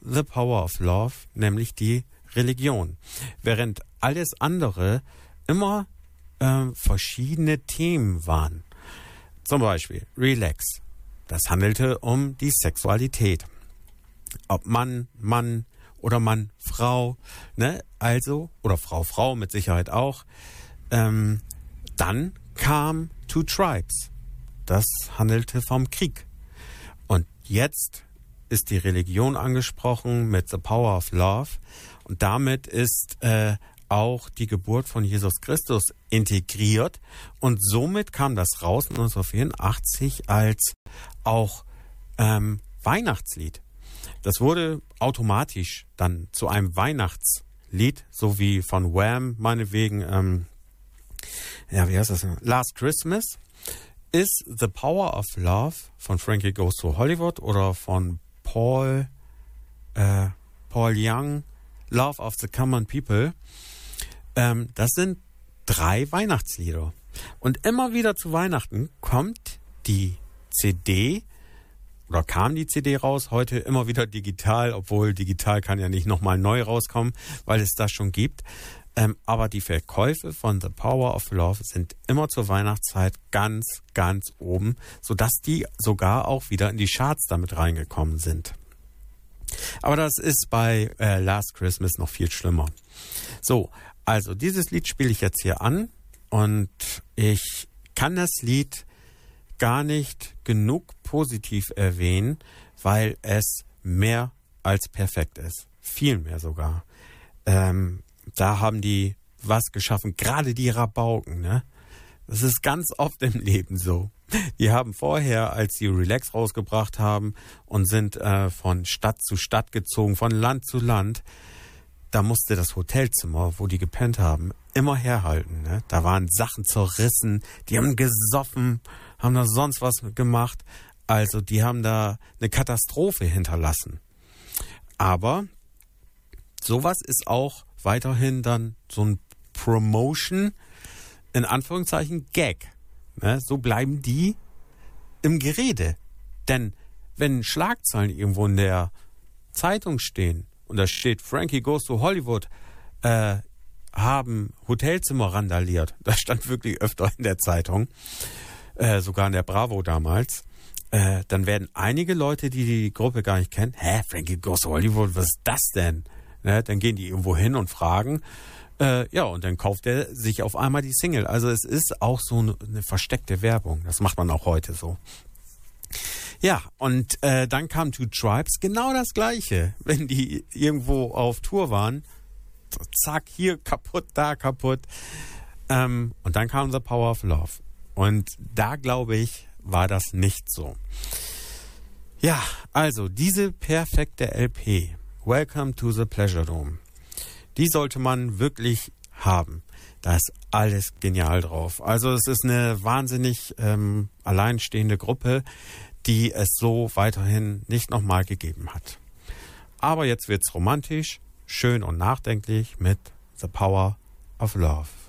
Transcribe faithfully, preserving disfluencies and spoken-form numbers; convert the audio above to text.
The Power of Love, nämlich die Religion. Während alles andere immer äh, verschiedene Themen waren. Zum Beispiel Relax. Das handelte um die Sexualität. Ob Mann, Mann oder Mann, Frau, ne? Also, oder Frau, Frau mit Sicherheit auch. Ähm, dann kam Two Tribes. Das handelte vom Krieg. Und jetzt ist die Religion angesprochen mit The Power of Love. Und damit ist äh, auch die Geburt von Jesus Christus integriert. Und somit kam das raus neunzehnhundertvierundachtzig als auch ähm, Weihnachtslied. Das wurde automatisch dann zu einem Weihnachtslied, so wie von Wham, meinetwegen, ähm, ja, wie heißt das? Last Christmas. Ist The Power of Love von Frankie Goes to Hollywood oder von Paul, äh, Paul Young, Love of the Common People. Ähm, das sind drei Weihnachtslieder. Und immer wieder zu Weihnachten kommt die C D oder kam die C D raus, heute immer wieder digital, obwohl digital kann ja nicht nochmal neu rauskommen, weil es das schon gibt. Ähm, aber die Verkäufe von The Power of Love sind immer zur Weihnachtszeit ganz, ganz oben, sodass die sogar auch wieder in die Charts damit reingekommen sind. Aber das ist bei äh, Last Christmas noch viel schlimmer. So, also dieses Lied spiele ich jetzt hier an und ich kann das Lied gar nicht genug positiv erwähnen, weil es mehr als perfekt ist. Viel mehr sogar. Ähm, da haben die was geschaffen, gerade die Rabauken, ne? Das ist ganz oft im Leben so. Die haben vorher, als sie Relax rausgebracht haben und sind äh, von Stadt zu Stadt gezogen, von Land zu Land, da musste das Hotelzimmer, wo die gepennt haben, immer herhalten, ne? Da waren Sachen zerrissen, die haben gesoffen, haben da sonst was gemacht. Also die haben da eine Katastrophe hinterlassen. Aber sowas ist auch weiterhin dann so ein Promotion, in Anführungszeichen Gag. Ne? So bleiben die im Gerede. Denn wenn Schlagzeilen irgendwo in der Zeitung stehen und da steht Frankie Goes to Hollywood, äh, haben Hotelzimmer randaliert. Das stand wirklich öfter in der Zeitung, äh, sogar in der Bravo damals. Äh, dann werden einige Leute, die die Gruppe gar nicht kennen, hä, Frankie Goes to Hollywood, was ist das denn? Ne? Dann gehen die irgendwo hin und fragen. Äh, ja, und dann kauft er sich auf einmal die Single. Also es ist auch so eine, eine versteckte Werbung. Das macht man auch heute so. Ja, und äh, dann kam Two Tribes, genau das Gleiche. Wenn die irgendwo auf Tour waren, zack, hier kaputt, da kaputt. Ähm, und dann kam The Power of Love. Und da, glaube ich, war das nicht so. Ja, also diese perfekte L P, Welcome to the Pleasure Dome, die sollte man wirklich haben. Da ist alles genial drauf. Also es ist eine wahnsinnig ähm, alleinstehende Gruppe, die es so weiterhin nicht nochmal gegeben hat. Aber jetzt wird's romantisch, schön und nachdenklich mit The Power of Love.